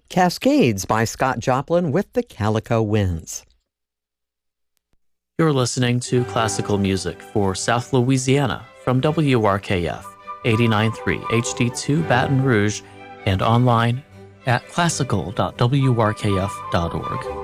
Cascades by Scott Joplin with the Calico Winds. You're listening to classical music for South Louisiana from WRKF 89.3 HD2 Baton Rouge and online at classical.wrkf.org.